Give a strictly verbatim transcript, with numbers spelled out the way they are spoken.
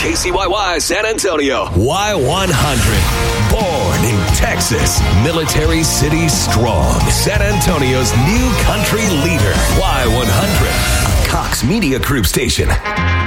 K C Y Y San Antonio. Y one hundred. Born in Texas. Military City strong. San Antonio's new country leader. Y one hundred. A Cox Media Group station.